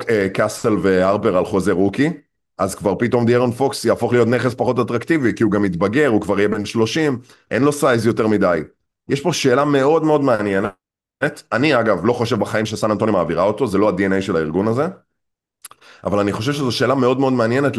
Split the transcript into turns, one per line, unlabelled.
קאסל והרפר על חוזה רוקי, אז כבר פתאום דיארון פוקס יהפוך להיות נכס פחות אטרקטיבי, כי הוא גם מתבגר, הוא כבר יהיה בן 30, אין לו סייז יותר מדי. יש פה שאלה מאוד מאוד מעניינת. אני אגב לא חושב בחיים שסן אנטוניו מעבירה אותו, זה לא ה-DNA של הארגון הזה, אבל אני חושב שזו שאלה מאוד מאוד מעניינת,